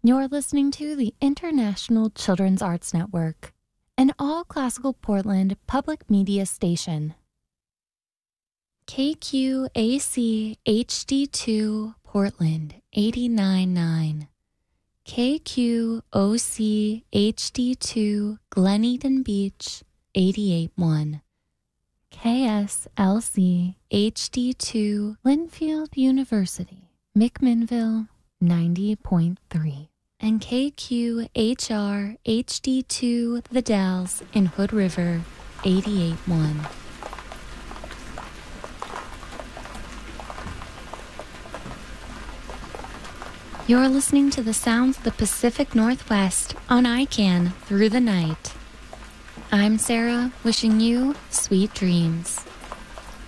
You're listening to the International Children's Arts Network, an all-classical Portland public media station. KQAC HD2 Portland 89.9. KQOC HD2 Glen Eden Beach 88.1. KSLC HD2 Linfield University McMinnville 90.3. And KQHR HD2 The Dalles in Hood River 88.1. You're listening to the sounds of the Pacific Northwest on ICANN through the night. I'm Sarah, wishing you sweet dreams.